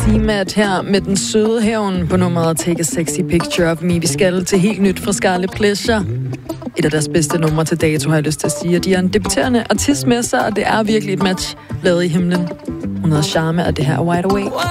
C-Mat her med den søde hævn på nummeret Take a Sexy Picture of Me. Vi skal til helt nyt fra Scarlet Pleasure. Et af deres bedste numre til dato, har jeg lyst til at sige. De er en debuterende artist med sig, og det er virkelig et match lavet i himlen. Hun hedder Charme, og det her er Wide Awake.